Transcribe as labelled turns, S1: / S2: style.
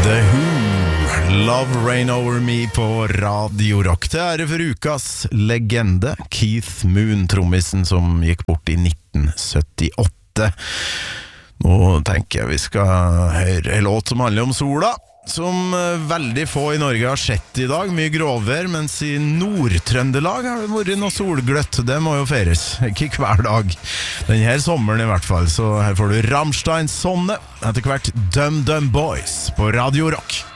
S1: The Who, Love Rain Over Me på Radio Rock. Til ære for ukas legende, Keith Moon, trommisen som gikk bort i 1978. Nå tenker jeg vi skal høre en låt som handler om sola, som veldig få i Norge har sett i dag. Mye gråvær, mens i Nord-Trøndelag har det vært noe solgløtt. Det må jo feires, ikke hver dag. Denne sommeren i hvert fall. Så her får du Rammstein Sonne, etter hvert Dum Dum Boys på Radio Rock.